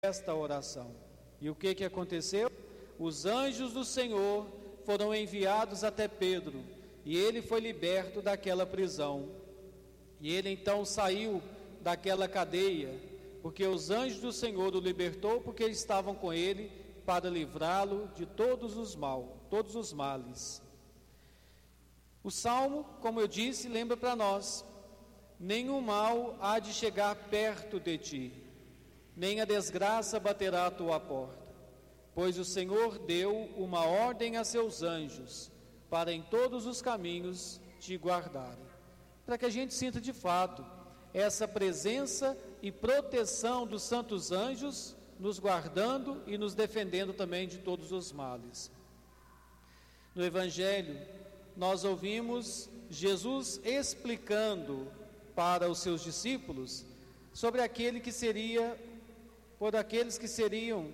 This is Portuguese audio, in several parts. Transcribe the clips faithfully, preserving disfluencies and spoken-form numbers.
esta oração. E o que que aconteceu? Os anjos do Senhor foram enviados até Pedro, e ele foi liberto daquela prisão. E ele então saiu daquela cadeia, porque os anjos do Senhor o libertou, porque estavam com ele para livrá-lo de todos os mal, todos os males. O Salmo, como eu disse, lembra para nós: nenhum mal há de chegar perto de ti, nem a desgraça baterá a tua porta, pois o Senhor deu uma ordem a seus anjos, para em todos os caminhos te guardarem. Para que a gente sinta de fato essa presença e proteção dos santos anjos, nos guardando e nos defendendo também de todos os males. No Evangelho, nós ouvimos Jesus explicando para os seus discípulos sobre aquele que seria, por aqueles que seriam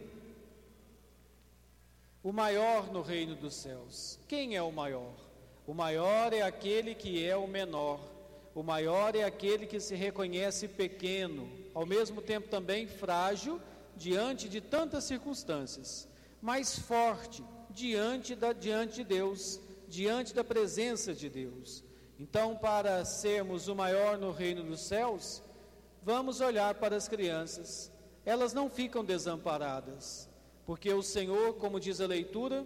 o maior no reino dos céus. Quem é o maior? O maior é aquele que é o menor. O maior é aquele que se reconhece pequeno, ao mesmo tempo também frágil diante de tantas circunstâncias, mas forte diante, da, diante de Deus, diante da presença de Deus. Então, para sermos o maior no reino dos céus, vamos olhar para as crianças. Elas não ficam desamparadas, porque o Senhor, como diz a leitura,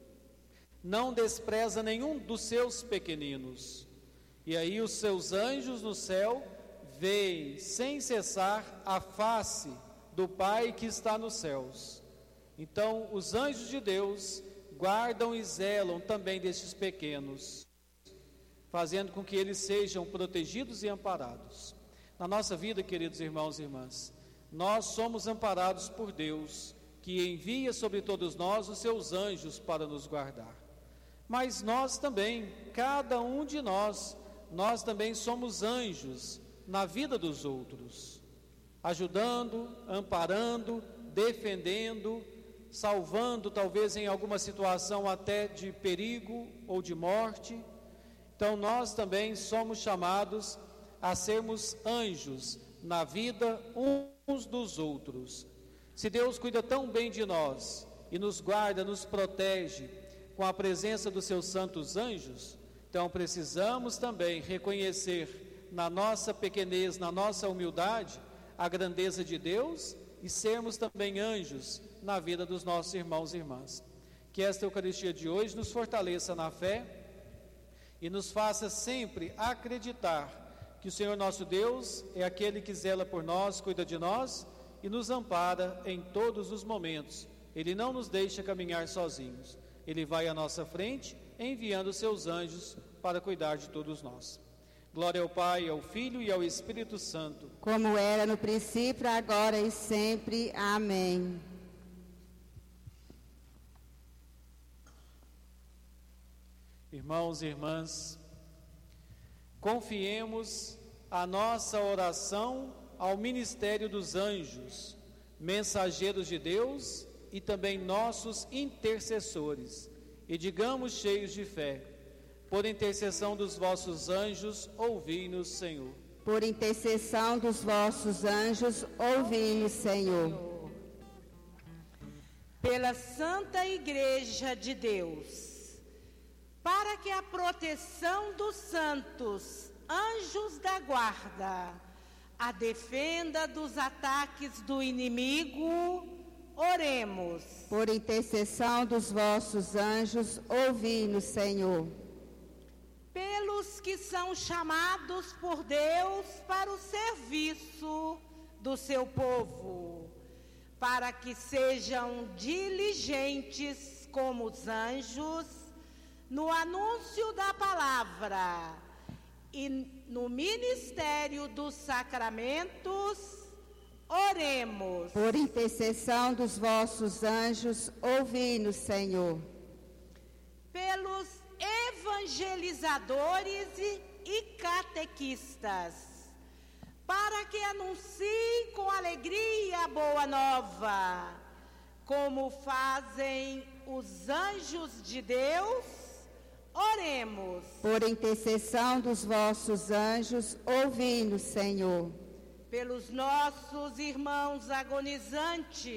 não despreza nenhum dos seus pequeninos. E aí os seus anjos no céu veem sem cessar a face do Pai que está nos céus. Então os anjos de Deus guardam e zelam também destes pequenos, fazendo com que eles sejam protegidos e amparados. Na nossa vida, queridos irmãos e irmãs, nós somos amparados por Deus, que envia sobre todos nós os seus anjos para nos guardar. Mas nós também, cada um de nós, nós também somos anjos na vida dos outros, ajudando, amparando, defendendo, salvando, talvez em alguma situação até de perigo ou de morte. Então nós também somos chamados a sermos anjos na vida uns dos outros. Se Deus cuida tão bem de nós e nos guarda, nos protege com a presença dos seus santos anjos, então precisamos também reconhecer na nossa pequenez, na nossa humildade, a grandeza de Deus e sermos também anjos na vida dos nossos irmãos e irmãs. Que esta Eucaristia de hoje nos fortaleça na fé e nos faça sempre acreditar que o Senhor nosso Deus é aquele que zela por nós, cuida de nós e nos ampara em todos os momentos. Ele não nos deixa caminhar sozinhos. Ele vai à nossa frente, enviando seus anjos para cuidar de todos nós. Glória ao Pai, ao Filho e ao Espírito Santo. Como era no princípio, agora e sempre. Amém. Irmãos e irmãs, confiemos a nossa oração ao ministério dos anjos, mensageiros de Deus e também nossos intercessores, e digamos cheios de fé: por intercessão dos vossos anjos, ouvi-nos, Senhor. Por intercessão dos vossos anjos, ouvi-nos, Senhor. Pela Santa Igreja de Deus, para que a proteção dos santos anjos da guarda a defenda dos ataques do inimigo, oremos. Por intercessão dos vossos anjos, ouvi-nos, Senhor. Pelos que são chamados por Deus para o serviço do seu povo, para que sejam diligentes como os anjos no anúncio da palavra e no ministério dos sacramentos, oremos. Por intercessão dos vossos anjos, ouvi-nos, Senhor. Pelos evangelizadores e, e catequistas, para que anunciem com alegria a boa nova, como fazem os anjos de Deus, oremos. Por intercessão dos vossos anjos, ouvi-nos, Senhor. pelos nossos irmãos agonizantes,